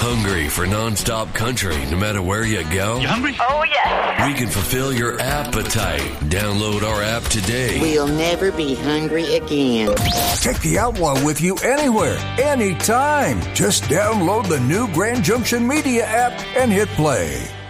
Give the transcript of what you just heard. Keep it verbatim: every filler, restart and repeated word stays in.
Hungry for non-stop country no matter where you go? You hungry? Oh, yes. We can fulfill your appetite. Download our app today. We'll never be hungry again. Take the Outlaw with you anywhere, anytime. Just download the new Grand Junction Media app and hit play.